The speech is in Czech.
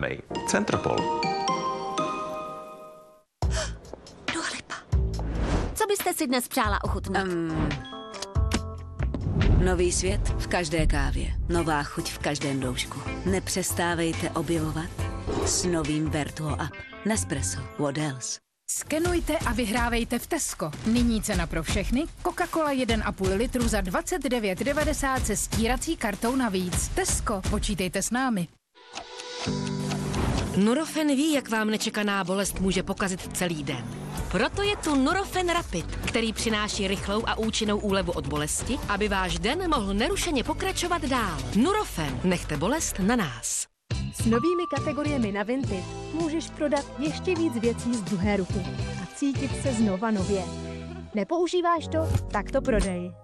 známej. Centropol. Dua Lipa. Co byste si dnes přála ochutnat? Nový svět v každé kávě. Nová chuť v každém doušku. Nepřestávejte objevovat s novým Vertuo Up. Nespresso. What else? Skenujte a vyhrávejte v Tesco. Nyní cena pro všechny. Coca-Cola 1,5 litru za 29,90 se stírací kartou navíc. Tesco, počítejte s námi. Nurofen ví, jak vám nečekaná bolest může pokazit celý den. Proto je tu Nurofen Rapid, který přináší rychlou a účinnou úlevu od bolesti, aby váš den mohl nerušeně pokračovat dál. Nurofen, nechte bolest na nás. S novými kategoriemi na Vinted můžeš prodat ještě víc věcí z druhé ruky a cítit se znova nově. Nepoužíváš to? Tak to prodej.